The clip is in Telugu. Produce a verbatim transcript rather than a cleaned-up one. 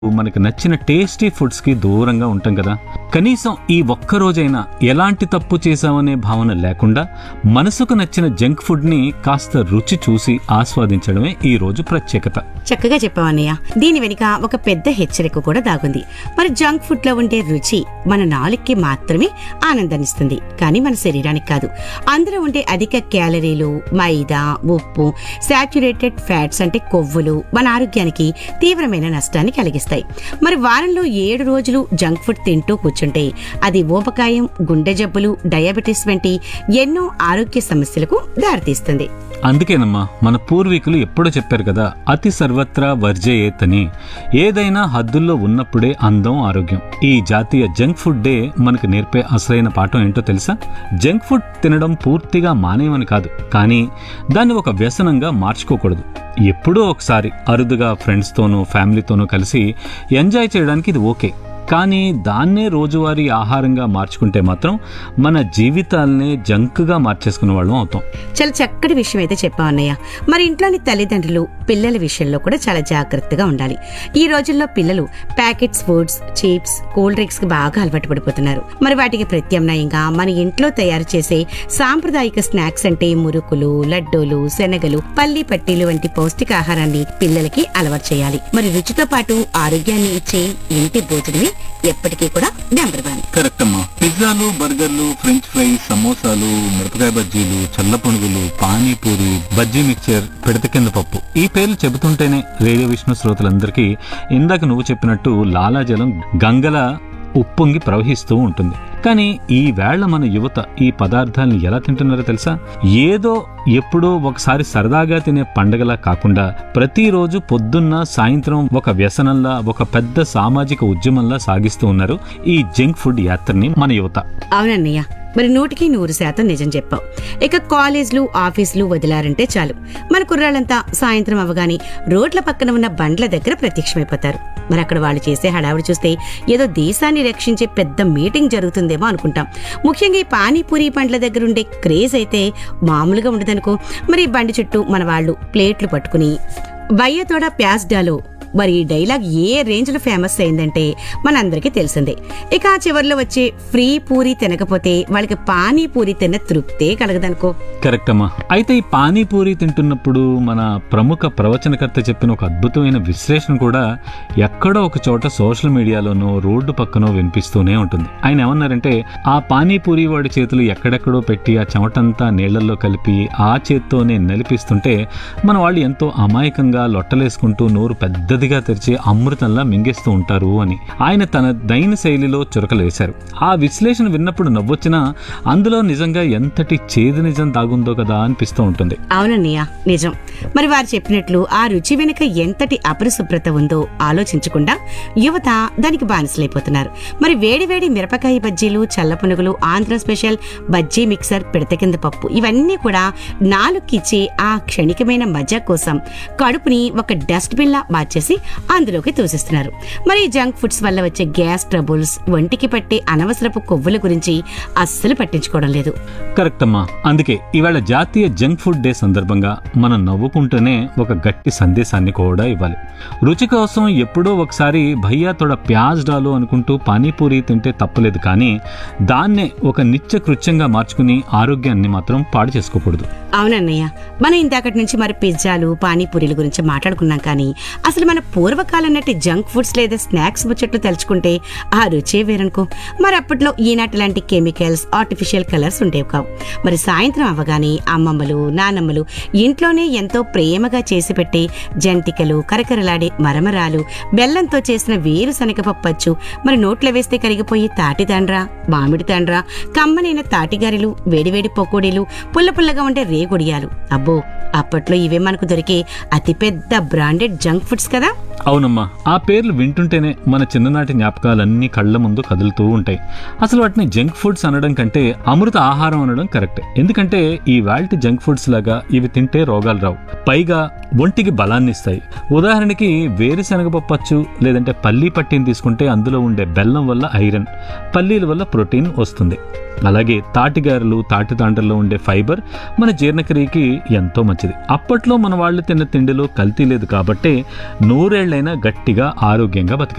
మనకు నచ్చిన టేస్టీ ఫుడ్స్కి దూరంగా ఉంటాం కదా. కనీసం ఈ ఒక్క రోజైనా ఎలాంటి తప్పు చేశామనే భావన లేకుండా మనసుకు నచ్చిన జంక్ ఫుడ్ని కాస్త రుచి చూసి ఆస్వాదించడమే ఈ రోజు ప్రత్యేకత. చక్కగా చెప్పావన్నయ్య. దీని వెనుక ఒక పెద్ద హెచ్చరిక కూడా దాగుంది. మరి జంక్ ఫుడ్ లో ఉండే రుచి మన నాలుగుకి మాత్రమే ఆనందాన్నిస్తుంది, కానీ మన శరీరానికి కాదు. అందులో ఉండే అధిక క్యాలరీలు, మైదా, ఉప్పు, సాచ్యురేటెడ్ ఫ్యాట్స్ అంటే కొవ్వులు మన ఆరోగ్యానికి తీవ్రమైన నష్టాన్ని కలిగిస్తాయి. మరి వారంలో ఏడు రోజులు జంక్ ఫుడ్ తింటూ కూర్చుంటే అది ఊబకాయం, గుండె జబ్బులు, డయాబెటీస్ వంటి ఎన్నో ఆరోగ్య సమస్యలకు దారితీస్తుంది. అందుకేనమ్మా మన పూర్వీకులు ఎప్పుడో చెప్పారు కదా, అతి సర్వత్రా వర్జయేత్ అని. ఏదైనా హద్దుల్లో ఉన్నప్పుడే అందం, ఆరోగ్యం. ఈ జాతీయ జంక్ ఫుడ్ డే మనకు నేర్పే అసలైన పాఠం ఏంటో తెలుసా? జంక్ ఫుడ్ తినడం పూర్తిగా మానేయమని కాదు, కానీ దాన్ని ఒక వ్యసనంగా మార్చుకోకూడదు. ఎప్పుడో ఒకసారి అరుదుగా ఫ్రెండ్స్తోనూ ఫ్యామిలీతోనూ కలిసి ఎంజాయ్ చేయడానికి ఇది ఓకే, కానీ దాన్నే రోజువారీ ఆహారంగా మార్చుకుంటే మాత్రం మన జీవితాలనే జంక్గా మార్చేసుకునే వాళ్ళం అవుతాం. చాలా చక్కటి విషయం అయితే చెప్పావు అన్నయ్య. మరి ఇంట్లోని తల్లిదండ్రులు పిల్లల విషయంలో కూడా చాలా జాగ్రత్తగా ఉండాలి. ఈ రోజుల్లో పిల్లలు packets foods, chips, cool drinks కి బాగా అలవాటు పడిపోతున్నారు. మరి వాటికి ప్రత్యామ్నాయంగా మన ఇంట్లో తయారు చేసే సాంప్రదాయిక స్నాక్స్ అంటే మురుకులు, లడ్డూలు, శనగలు, పల్లి పట్టీలు వంటి పౌష్టికాహారాన్ని పిల్లలకి అలవాటు చేయాలి. మరి రుచితో పాటు ఆరోగ్యాన్ని ఇచ్చే ఇంటి భోజనమే ఎప్పటికీ కూడా నెంబర్ వన్. కరెక్ట్ అమ్మా. పిజ్జాలు, బర్గర్లు, ఫ్రెంచ్ ఫ్రైస్, సమోసాలు, మిరపకాయ బజ్జీలు, చల్ల పునుగులు, పానీపూరి, బజ్జీ మిక్చర్, పిడత కింద పప్పు, ఈ పేర్లు చెబుతుంటేనే రేడియో విష్ణు శ్రోతలందరికీ ఇందాక నువ్వు చెప్పినట్టు లాలాజలం గంగల ఉప్పొంగి ప్రవహిస్తూ ఉంటుంది. కానీ ఈ వేళ మన యువత ఈ పదార్థాలను ఎలా తింటున్నారో తెలుసా? ఏదో ఎప్పుడో ఒకసారి సరదాగా తినే పండగలా కాకుండా ప్రతిరోజు పొద్దున్న సాయంత్రం ఒక వ్యసనంలా, ఒక పెద్ద సామాజిక ఉద్యమంలా సాగిస్తూ ఉన్నారు ఈ జంక్ ఫుడ్ యాత్రని మన యువత. అవునన్నయ్య, మరి నూటికి నూరు శాతం నిజం చెప్పావు. ఇక కాలేజ్లు, ఆఫీసులు వదిలారంటే చాలు మన కుర్రాళ్ళంతా సాయంత్రం అవగానే రోడ్ల పక్కన ఉన్న బండ్ల దగ్గర ప్రత్యక్షమైపోతారు. మరి అక్కడ వాళ్ళు చేసే హడావుడి చూస్తే ఏదో దేశాన్ని రక్షించే పెద్ద మీటింగ్ జరుగుతుందేమో అనుకుంటాం. ముఖ్యంగా ఈ పానీపూరి బండ్ల దగ్గర ఉండే క్రేజ్ అయితే మామూలుగా ఉండదనుకో. మరి ఈ బండి చుట్టూ మన వాళ్ళు ప్లేట్లు పట్టుకుని బయ్యతోడ ప్యాస్ డాలో, మరి ఈ డైలాగ్ ఏ రేంజ్ లో ఫేమస్ అయిందంటే మనందరికీ తెలిసిందే. ఇక ఆ చివరిలో వచ్చే ఫ్రీ పూరి తినకపోతే వాళ్ళకి పానీపూరి తిన్న తృప్తే కలగదనుకో. కరెక్ట్ అమ్మా. అయితే ఈ పానీపూరి తింటున్నప్పుడు మన ప్రముఖ ప్రవచనకర్త చెప్పిన ఒక అద్భుతమైన విశ్లేషణ కూడా ఎక్కడో ఒక చోట సోషల్ మీడియాలోనో రోడ్డు పక్కనో వినిపిస్తూనే ఉంటుంది. ఆయన ఏమన్నారంటే, ఆ పానీపూరి వాడి చేతులు ఎక్కడెక్కడో పెట్టి ఆ చెమటంతా నీళ్లలో కలిపి ఆ చేత్తోనే నలిపిస్తుంటే మన వాళ్ళు ఎంతో అమాయకంగా లొట్టలేసుకుంటూ నోరు పెద్ద గా తెరిచి అమృతంలా మింగేస్తూ ఉంటారు అని ఆయన తన దైన శైలిలో చురకలు వేశారు. ఆ విశ్లేషణ విన్నప్పుడు నవ్వొచ్చినా అందులో నిజంగా ఎంతటి చేదు నిజం దాగుందో కదా అనిపిస్తూ ఉంటుంది. అవునన్నయ్య, నిజం. మరి వారు చెప్పినట్లు ఆ రుచి వెనుక ఎంతటి అపరిశుభ్రత ఉందో ఆలోచించకుండా యువత దానికి బానిసలైపోతున్నారు. మరి వేడి వేడి మిరపకాయ బజ్జీలు, చల్ల పునుగులు, ఆంధ్ర స్పెషల్ బజ్జీ మిక్సర్, పిడత కింద పప్పు, ఇవన్నీ కూడా నాలుగుకిచ్చే ఆ క్షణికమైన మజా కోసం కడుపుని ఒక డస్ట్ బిన్ లా మార్చేసి అందులోకి తోసిస్తున్నారు. మరి జంక్ ఫుడ్స్ వల్ల వచ్చే గ్యాస్ ట్రబుల్స్, ఒంటికి పట్టే అనవసరపు కొవ్వుల గురించి అస్సలు పట్టించుకోవడం లేదు. కరెక్ట్ అమ్మా. అందుకే ఇవాళ జాతీయ జంక్ ఫుడ్ డే సందర్భంగా మనం నవ్వుకుంటూనే ఒక గట్టి సందేశాన్ని కూడా ఇవ్వాలి. రుచి కోసం ఎప్పుడో ఒకసారి భయ్యా తోడ ప్యాజ్ డాలు అనుకుంటూ పానీపూరి తింటే తప్పులేదు, కానీ దాన్నే ఒక నిత్య కృత్యంగా మార్చుకుని ఆరోగ్యాన్ని మాత్రం పాడు చేసుకోకూడదు. అవునన్నయ్య, మనం ఇందాకటి నుంచి మరి పిజ్జాలు, పానీపూరీల గురించి మాట్లాడుకున్నాం, కానీ అసలు మన పూర్వకాలం నాటి జంక్ ఫుడ్స్ లేదా స్నాక్స్ ముచ్చట్లు తలుచుకుంటే ఆ రుచే వేరనుకో. మరి అప్పట్లో ఈనాటి లాంటి కెమికల్స్, ఆర్టిఫిషియల్ కలర్స్ ఉండేవి కావు. మరి సాయంత్రం అవ్వగానే అమ్మమ్మలు, నానమ్మలు ఇంట్లోనే ఎంతో ప్రేమగా చేసి పెట్టే జంతికలు, కరకరలాడే మరమరాలు, బెల్లంతో చేసిన వేరుశనగ పప్పచ్చు, మరి నోట్లో వేస్తే కరిగిపోయి తాటి తాండ్రా, మామిడి తాండ్రా, కమ్మనైన తాటిగారెలు, వేడివేడి పకోడీలు, పుల్ల పుల్లగా ఉండే రేగుడియాలు. అబ్బో, అప్పట్లో ఇవే మనకు దొరికే అతిపెద్ద బ్రాండెడ్ జంక్ ఫుడ్స్ కదా. అవునమ్మా, ఆ పేర్లు వింటుంటేనే మన చిన్ననాటి జ్ఞాపకాలన్నీ కళ్ల ముందు కదులుతూ ఉంటాయి. అసలు వాటిని జంక్ ఫుడ్స్ అనడం కంటే అమృత ఆహారం అనడం కరెక్ట్. ఎందుకంటే ఈ వాల్టి జంక్ ఫుడ్స్ లాగా ఇవి తింటే రోగాలు రావు, పైగా ఒంటికి బలాన్ని ఇస్తాయి. ఉదాహరణకి వేరుశనగ పప్పచ్చు లేదంటే పల్లీ పట్టిని తీసుకుంటే అందులో ఉండే బెల్లం వల్ల ఐరన్, పల్లీల వల్ల ప్రోటీన్ వస్తుంది. అలాగే తాటిగారెలు, తాటి తాండ్రల్లో ఉండే ఫైబర్ మన జీర్ణక్రియకి ఎంతో మంచిది. అప్పట్లో మన వాళ్ళు తిన్న తిండిలో కల్తీ లేదు కాబట్టే నూరేళ్ల ఎన్నేళ్లైనా గట్టిగా ఆరోగ్యంగా బతికారు.